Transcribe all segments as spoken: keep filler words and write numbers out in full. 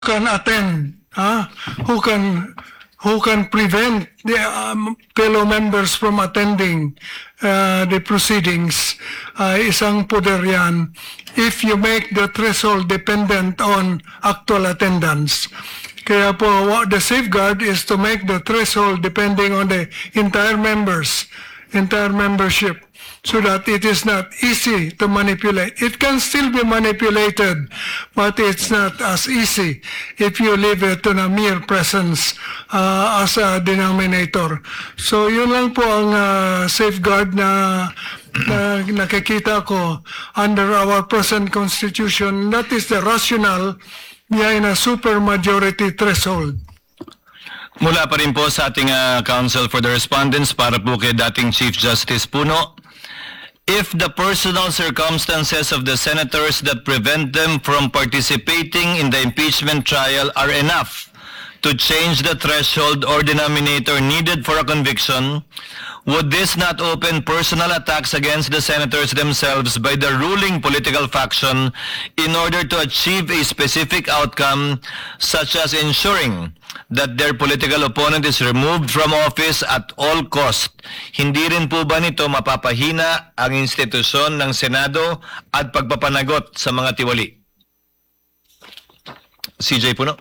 can attend, huh? who can who can prevent the um, fellow members from attending uh, the proceedings, uh, isang poder yan if you make the threshold dependent on actual attendance. Kaya po, the safeguard is to make the threshold depending on the entire members, entire membership, so that it is not easy to manipulate. It can still be manipulated, but it's not as easy if you leave it to a mere presence uh, as a denominator. So yun lang po ang uh, safeguard na, na nakikita ko under our present constitution. That is the rationale behind a supermajority threshold. Mula pa rin po sa ating uh, Council for the Respondents para po kay dating Chief Justice Puno. If the personal circumstances of the senators that prevent them from participating in the impeachment trial are enough to change the threshold or denominator needed for a conviction, would this not open personal attacks against the senators themselves by the ruling political faction in order to achieve a specific outcome, such as ensuring that their political opponent is removed from office at all cost? Hindi rin po ba nito mapapahina ang institusyon ng Senado at pagpapanagot sa mga tiwali? C J Puno.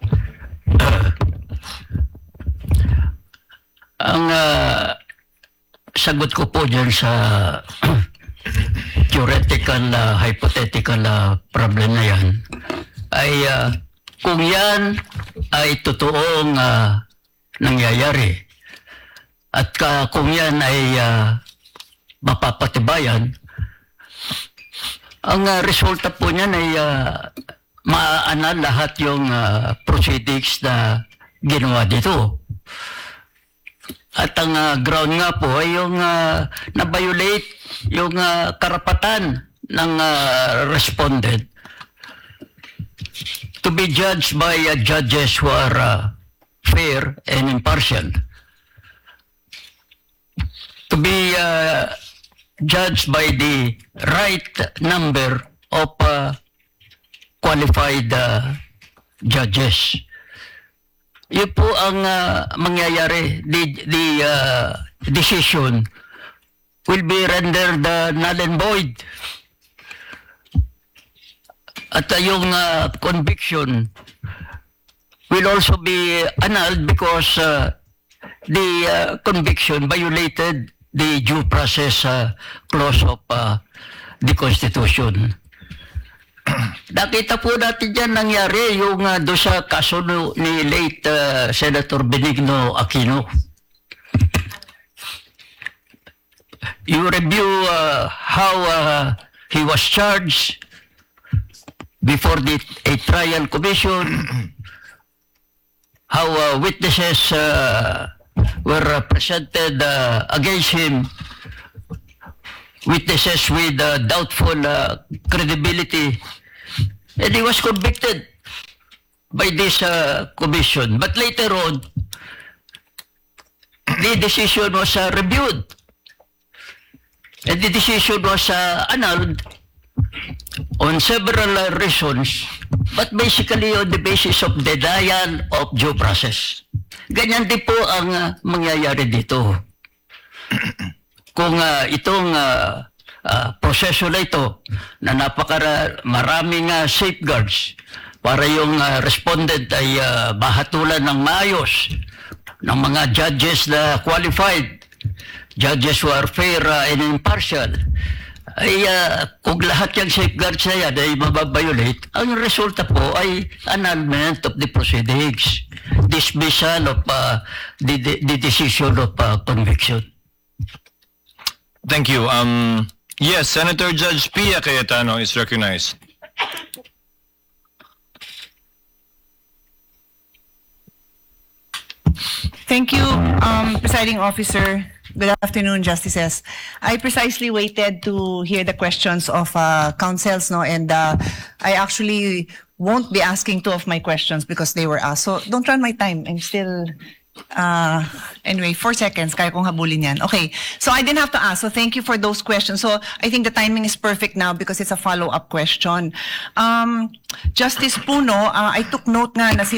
Ang uh, sagot ko po dyan sa theoretical, uh, hypothetical uh, problem na yan ay uh, kung yan ay totoong uh, nangyayari at uh, kung yan ay uh, mapapatibayan, ang uh, resulta po niyan ay uh, maana lahat yung uh, proceedings na ginawa dito. At ang uh, ground nga po ay yung uh, na-violate yung uh, karapatan ng uh, respondent to be judged by uh, judges who are uh, fair and impartial. To be uh, judged by the right number of uh, qualified uh, judges. Yun po ang uh, mangyayari. The, the uh, decision will be rendered uh, null and void. At uh, yung uh, conviction will also be annulled because uh, the uh, conviction violated the due process uh, clause of uh, the Constitution. Nakita po natin dyan nangyari yung uh, doon sa kaso ni late uh, Senator Benigno Aquino. You review uh, how uh, he was charged before the a trial commission, how uh, witnesses uh, were uh, presented uh, against him, witnesses with uh, doubtful uh, credibility, and he was convicted by this uh, commission. But later on, the decision was uh, reviewed, and the decision was uh, annulled on several uh, reasons, but basically on the basis of denial of due process. Ganyan din po ang uh, mangyayari dito. Kung uh, itong uh, uh, proseso na ito na napakara maraming uh, safeguards para yung uh, respondent ay uh, mahatulan ng maayos ng mga judges na qualified, judges who are fair uh, and impartial, ay uh, kung lahat yung safeguards na yan ay mababiolate, ang resulta po ay annulment of the proceedings, dismissal of uh, the, the, the decision of uh, conviction. Thank you. Um, yes, Senator Judge Pia Cayetano is recognized. Thank you, um, Presiding Officer. Good afternoon, Justices. I precisely waited to hear the questions of uh, counsels, no, and uh, I actually won't be asking two of my questions because they were asked. So don't run my time. I'm still Uh, anyway, four seconds, kaya kong habulin yan. Okay, so I didn't have to ask, so thank you for those questions. So I think the timing is perfect now because it's a follow-up question. Um, Justice Puno, uh, I took note nga na si